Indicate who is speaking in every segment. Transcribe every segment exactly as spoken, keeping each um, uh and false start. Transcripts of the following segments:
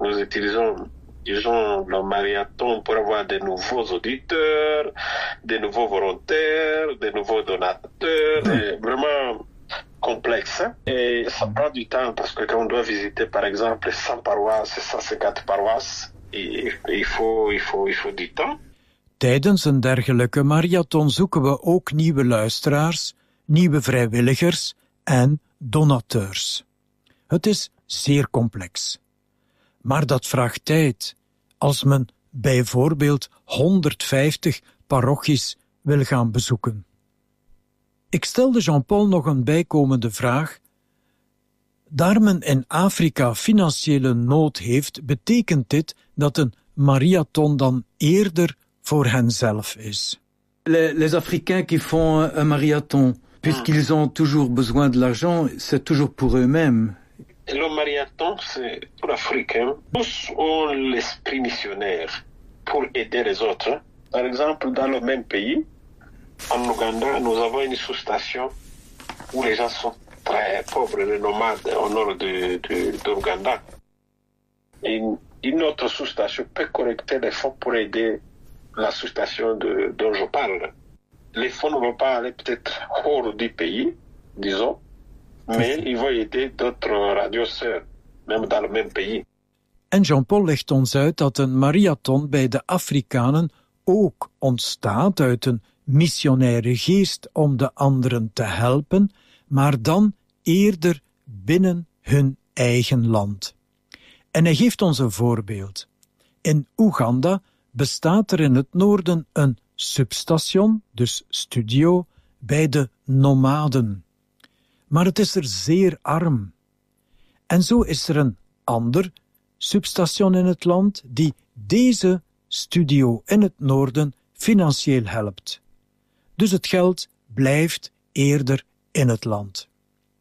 Speaker 1: nous utilisons, disons, le marathon pour avoir des nouveaux auditeurs, des nouveaux volontaires, des nouveaux donateurs. Et vraiment complexe. Hein? Et ça prend du temps parce que quand on doit visiter, par exemple, cent paroisses, cent cinquante paroisses, il faut, il faut, il faut du temps.
Speaker 2: Tijdens een dergelijke marathon zoeken we ook nieuwe luisteraars, nieuwe vrijwilligers en donateurs. Het is zeer complex. Maar dat vraagt tijd als men bijvoorbeeld honderdvijftig parochies wil gaan bezoeken. Ik stelde Jean-Paul nog een bijkomende vraag. Daar men in Afrika financiële nood heeft, betekent dit dat een marathon dan eerder voor henzelf is.
Speaker 3: Les, les Africains qui font un marathon, puisqu'ils ont toujours besoin de l'argent, c'est toujours pour eux-mêmes.
Speaker 1: Le marathon, c'est pour l'Africain. Tous ont l'esprit missionnaire pour aider les autres. Par exemple, dans le même pays, en Ouganda, nous avons une sous-station où les gens sont très pauvres, les nomades au nord de, de, de Ouganda. Une, une autre sous-station peut collecter des fonds pour aider la sous-station de, dont je parle. Les fonds ne vont pas aller peut-être hors du pays, disons, mais ils vont aider d'autres radioseurs, même dans le même pays.
Speaker 2: En Jean-Paul legt ons uit dat een marathon bij de Afrikanen ook ontstaat uit een missionaire geest om de anderen te helpen, maar dan eerder binnen hun eigen land. En hij geeft ons een voorbeeld. In Oeganda bestaat er in het noorden een substation, dus studio, bij de nomaden. Maar het is er zeer arm. En zo is er een ander substation in het land die deze studio in het noorden financieel helpt. Dus het geld blijft eerder in het land.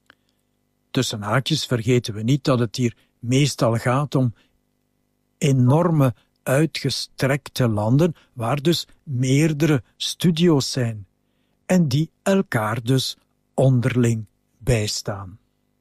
Speaker 2: Tussen haakjes vergeten we niet dat het hier meestal gaat om enorme uitgestrekte landen waar dus meerdere studio's zijn en die elkaar dus onderling bijstaan.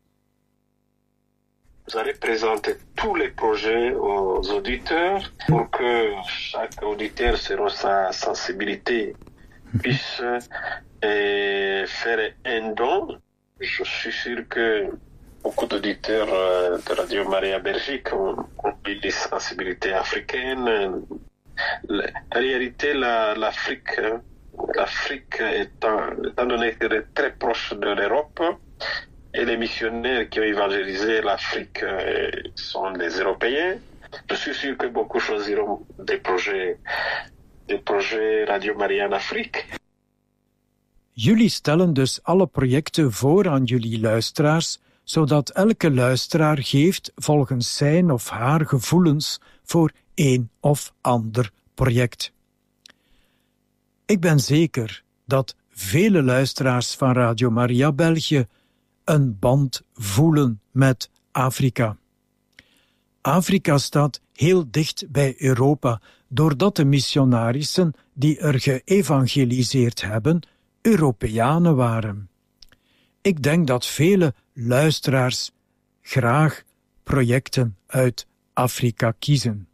Speaker 1: Vous allez présenter tous les projets aux auditeurs pour que chaque auditeur, selon sa sensibilité, puisse euh, faire un don. Je suis sûr que beaucoup d'auditeurs de Radio Maria Belgique ont, ont des sensibilités africaines. En réalité, la, l'Afrique, l'Afrique étant, étant donné qu'elle est très proche de l'Europe, et les missionnaires qui ont évangélisé l'Afrique sont des Européens, je suis sûr que beaucoup choisiront des projets, des projets Radio Maria en Afrique.
Speaker 2: Jullie stellen dus alle projecten voor aan jullie luisteraars, zodat elke luisteraar geeft volgens zijn of haar gevoelens voor een of ander project. Ik ben zeker dat vele luisteraars van Radio Maria België een band voelen met Afrika. Afrika staat heel dicht bij Europa, doordat de missionarissen die er geëvangeliseerd hebben, Europeanen waren. Ik denk dat vele luisteraars graag projecten uit Afrika kiezen.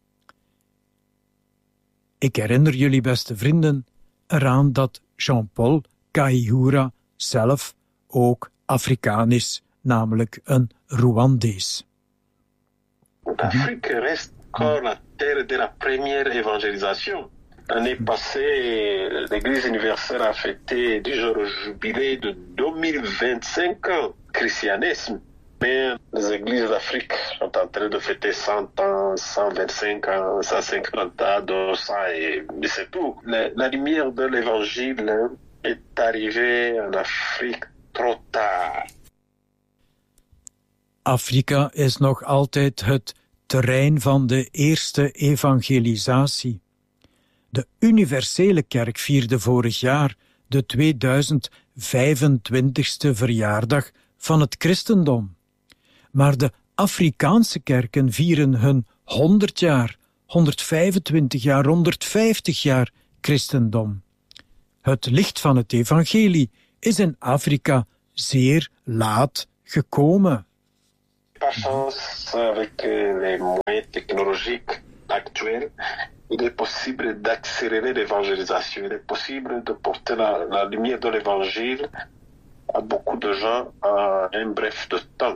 Speaker 2: Ik herinner jullie, beste vrienden, eraan dat Jean-Paul Kaihura zelf ook Afrikaan is, namelijk een Rwandees.
Speaker 1: L'Afrique reste encore la terre de la première évangélisation. L'année passée, l'Église universelle a fêté déjà le jubilé de deux mille vingt-cinq ans christianisme. Mais les églises d'Afrique sont en train de fêter cent ans, cent vingt-cinq ans, cent cinquante ans, deux cents, et c'est tout. La, la lumière de l'Évangile est arrivée en Afrique trop tard.
Speaker 2: Afrika is nog altijd het terrein van de eerste evangelisatie. De universele kerk vierde vorig jaar de tweeduizend vijfentwintigste verjaardag van het christendom. Maar de Afrikaanse kerken vieren hun honderd jaar, honderdvijfentwintig jaar, honderdvijftig jaar christendom. Het licht van het evangelie is in Afrika zeer laat gekomen.
Speaker 1: Pas chance avec les moyens technologiques actuelles, il est possible d'accélérer l'évangélisation. Il est possible de porter la, la lumière de l'évangile à beaucoup de gens en un bref de temps.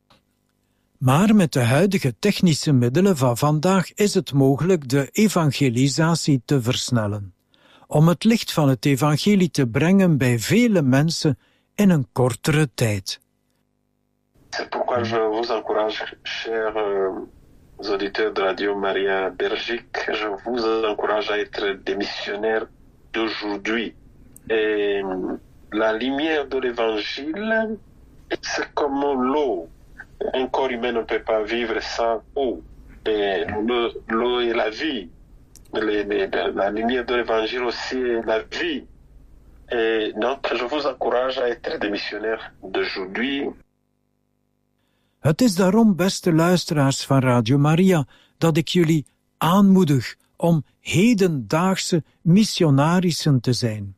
Speaker 2: Maar met de huidige technische middelen van vandaag is het mogelijk de evangelisatie te versnellen, om het licht van het evangelie te brengen bij vele mensen in een kortere tijd.
Speaker 1: C'est pourquoi je vous encourage, chers euh, auditeurs de Radio Maria Belgique, je vous encourage à être des missionnaires d'aujourd'hui. Et la lumière de l'évangile, c'est comme l'eau. Un corps humain ne peut pas vivre sans eau. Et l'eau, l'eau est la vie. Les, les, la lumière de l'évangile aussi est la vie. Et donc, je vous encourage à être des missionnaires d'aujourd'hui.
Speaker 2: Het is daarom, beste luisteraars van Radio Maria, dat ik jullie aanmoedig om hedendaagse missionarissen te zijn.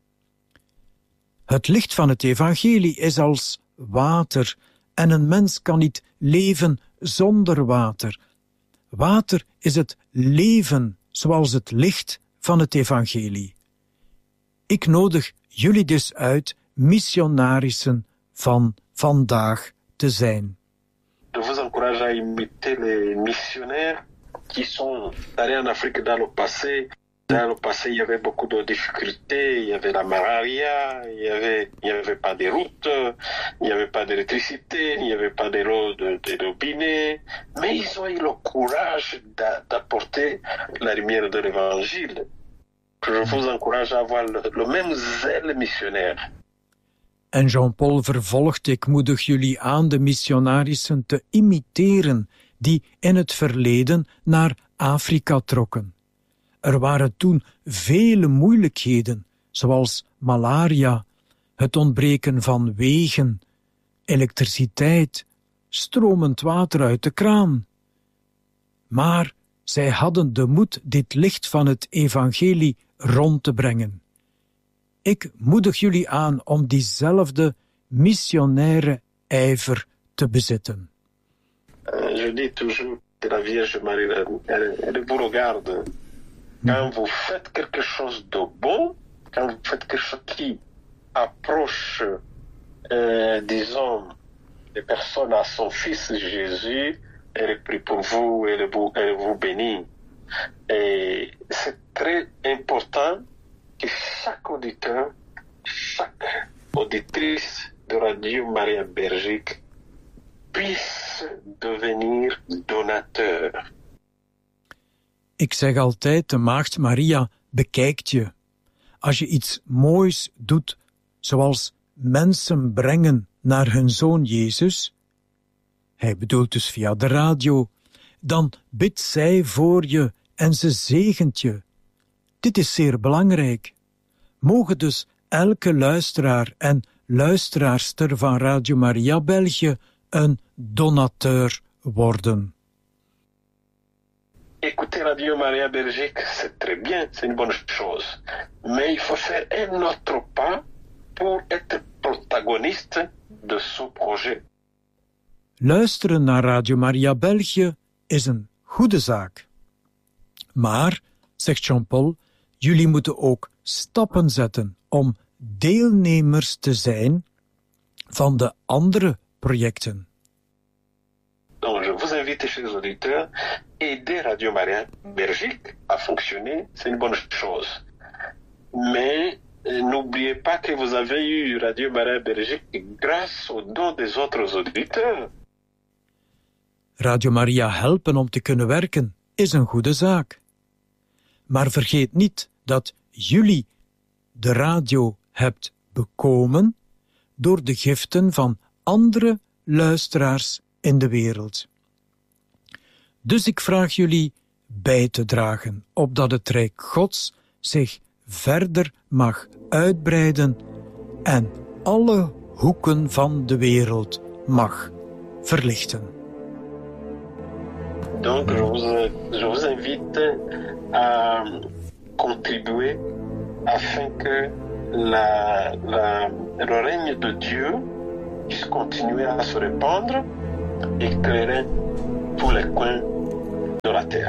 Speaker 2: Het licht van het evangelie is als water en een mens kan niet leven zonder water. Water is het leven, zoals het licht van het evangelie. Ik nodig jullie dus uit missionarissen van vandaag te zijn.
Speaker 1: Je vous encourage à imiter les missionnaires qui sont allés en Afrique dans le passé. Dans le passé, il y avait beaucoup de difficultés, il y avait la malaria, il y avait, il y avait pas de routes, il n'y avait pas d'électricité, il n'y avait pas de l'eau de, de robinet, mais ils ont eu le courage d'apporter la lumière de l'évangile. Je vous encourage à avoir le, le même zèle missionnaire.
Speaker 2: En Jean-Paul vervolgt, ik moedig jullie aan de missionarissen te imiteren die in het verleden naar Afrika trokken. Er waren toen vele moeilijkheden, zoals malaria, het ontbreken van wegen, elektriciteit, stromend water uit de kraan. Maar zij hadden de moed dit licht van het evangelie rond te brengen. Ik moedig jullie aan om diezelfde missionaire ijver te bezitten.
Speaker 1: Uh, je dis toujours que la Vierge Marie, elle, elle vous regarde. Quand vous faites quelque chose de bon, quand vous faites quelque chose qui approche, euh, disons, les personnes à son Fils Jésus, elle prie pour vous, elle vous, elle vous bénit. Et c'est très important que chaque auditeur, chaque auditrice de Radio Maria Belgique puisse devenir donateur.
Speaker 2: Ik zeg altijd, de Maagd Maria bekijkt je. Als je iets moois doet, zoals mensen brengen naar hun Zoon Jezus, hij bedoelt dus via de radio, dan bidt zij voor je en ze zegent je. Dit is zeer belangrijk. Mogen dus elke luisteraar en luisteraarster van Radio Maria België een donateur worden.
Speaker 1: Écouter Radio Maria Belgique, c'est très bien, c'est une bonne chose. Mais il faut faire un autre pas pour être protagoniste de ce projet.
Speaker 2: Luisteren naar Radio Maria België is een goede zaak. Maar, zegt Jean-Paul, jullie moeten ook stappen zetten om deelnemers te zijn van de andere projecten.
Speaker 1: Donc je vous invite, chers auditeurs, aider Radio Maria Belgique à fonctionner, c'est une bonne chose. Mais n'oubliez pas que vous avez eu Radio Maria Belgique grâce au don des autres auditeurs.
Speaker 2: Radio Maria helpen om te kunnen werken is een goede zaak. Maar vergeet niet dat jullie de radio hebt bekomen door de giften van andere luisteraars in de wereld. Dus ik vraag jullie bij te dragen, opdat het Rijk Gods zich verder mag uitbreiden en alle hoeken van de wereld mag verlichten.
Speaker 1: Donc je vous, je vous invite à contribuer afin que la, la, le règne de Dieu puisse continuer à se répandre, éclairer tous les coins de la la terre.